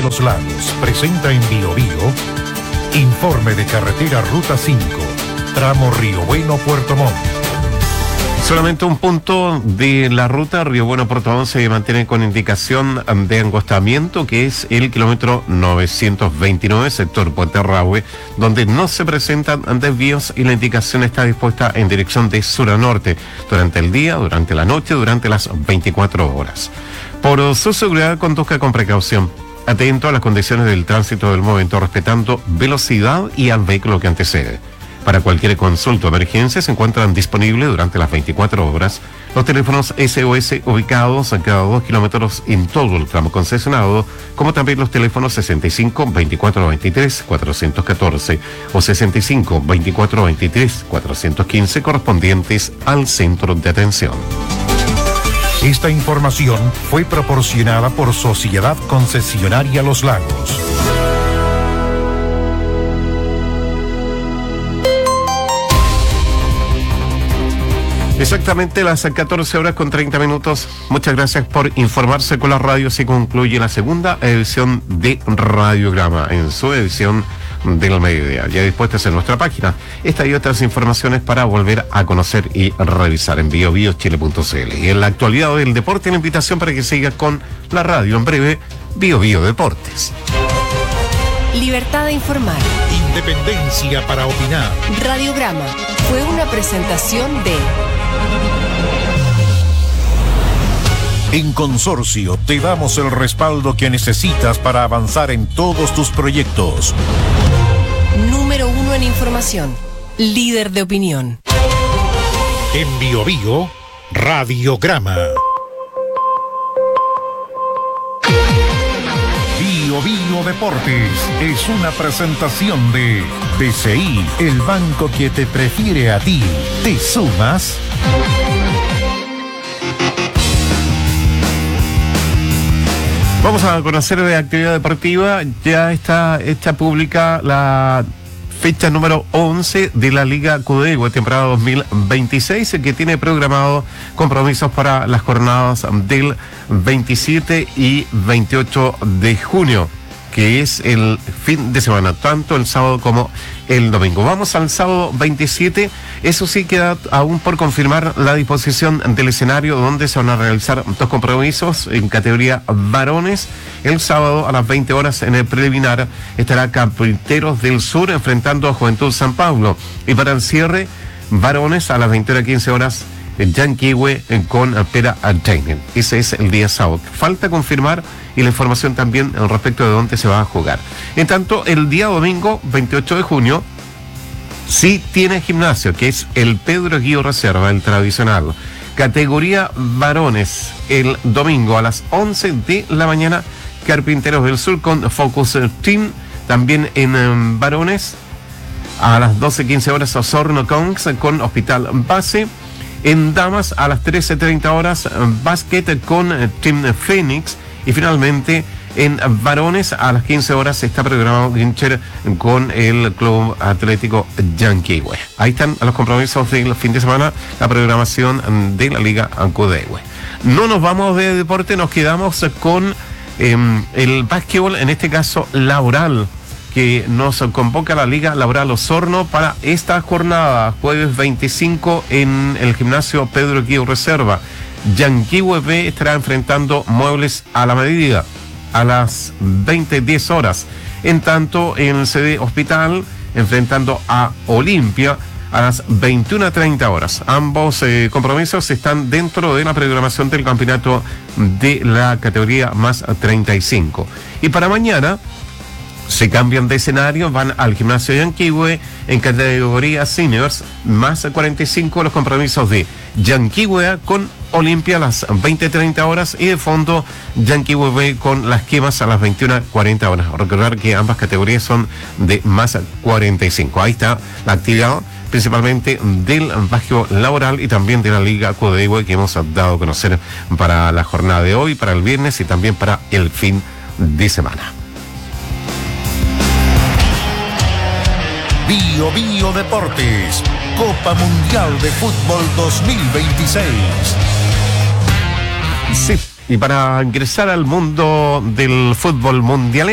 Los Lagos presenta en Biobío informe de carretera Ruta 5, tramo Río Bueno-Puerto Montt. Solamente un punto de la ruta Río Bueno-Puerto Montt se mantiene con indicación de angostamiento, que es el kilómetro 929, sector Puente Rahue, donde no se presentan desvíos y la indicación está dispuesta en dirección de sur a norte, durante el día, durante la noche, durante las 24 horas. Por su seguridad, conduzca con precaución, atento a las condiciones del tránsito del momento, respetando velocidad y al vehículo que antecede. Para cualquier consulta o emergencia se encuentran disponibles durante las 24 horas los teléfonos SOS ubicados a cada 2 kilómetros en todo el tramo concesionado, como también los teléfonos 65 24 23 414 o 65 24 23 415 correspondientes al centro de atención. Esta información fue proporcionada por Sociedad Concesionaria Los Lagos. Exactamente las 14 horas con 30 minutos. Muchas gracias por informarse con la radio. Se concluye la segunda edición de Radiograma, en su edición del mediodía. Ya dispuestas en nuestra página. Esta y otras informaciones para volver a conocer y revisar en biobiochile.cl. Y en la actualidad del deporte, la invitación para que siga con la radio. En breve, Biobío Deportes. Libertad de informar. Independencia para opinar. Radiograma fue una presentación de... En Consorcio te damos el respaldo que necesitas para avanzar en todos tus proyectos. Número 1 en información. Líder de opinión. En Biobío, Radiograma. Biobío Deportes es una presentación de BCI, el banco que te prefiere a ti. ¿Te sumas? Vamos a conocer de actividad deportiva. Ya está hecha pública la fecha número 11 de la Liga Codeihue, temporada 2026, que tiene programado compromisos para las jornadas del 27 y 28 de junio, que es el fin de semana, tanto el sábado como el domingo. Vamos al sábado 27, eso sí queda aún por confirmar la disposición del escenario donde se van a realizar dos compromisos en categoría varones. El sábado a las 20 horas en el preliminar estará Carpinteros del Sur enfrentando a Juventud San Pablo. Y para el cierre, varones a las 21:15 horas, Yanquihue con Pera Entertainment. Ese es el día sábado. Falta confirmar y la información también respecto de dónde se va a jugar. En tanto, el día domingo, 28 de junio, sí tiene gimnasio, que es el Pedro Guío Reserva, el tradicional. Categoría varones, el domingo a las 11 de la mañana, Carpinteros del Sur con Focus Team. También en varones, a las 12:15 horas, Osorno Kongs con Hospital Base. En damas, a las 13:30 horas, básquet con Team Phoenix. Y finalmente, en varones, a las 15 horas está programado Gincher con el Club Atlético Yanquihue. Ahí están los compromisos del fin de semana, la programación de la Liga Codeihue. No nos vamos de deporte, nos quedamos con el básquetbol, en este caso laboral, que nos convoca la Liga Laboral Osorno para esta jornada, jueves 25 en el gimnasio Pedro Guío Reserva. Yanquihue B estará enfrentando Muebles a la Medida a las 20:10 horas. En tanto, en el CD Hospital, enfrentando a Olimpia a las 21:30 horas. Ambos compromisos están dentro de la programación del campeonato de la categoría más 35. Y para mañana se cambian de escenario, van al gimnasio Yanquihue en categoría seniors, más 45 los compromisos de Yanquihue con Olimpia a las 20:30 horas y de fondo Yanquihue B con las quemas a las 21:40 horas. Recordar que ambas categorías son de más 45. Ahí está la actividad principalmente del básquetbol laboral y también de la Liga Codeihue que hemos dado a conocer para la jornada de hoy, para el viernes y también para el fin de semana. Biobío Deportes, Copa Mundial de Fútbol 2026. Sí, y para ingresar al mundo del fútbol mundial